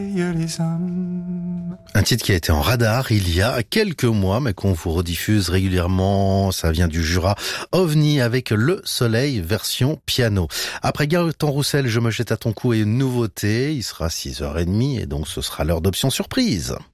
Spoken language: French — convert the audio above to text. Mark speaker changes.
Speaker 1: Un titre qui a été en radar il y a quelques mois, mais qu'on vous rediffuse régulièrement. Ça vient du Jura. OVNI avec Le Soleil version piano. Après Gaëtan Roussel, Je me jette à ton cou et une nouveauté. Il sera 6h30 et donc ce sera l'heure d'Option Surprise.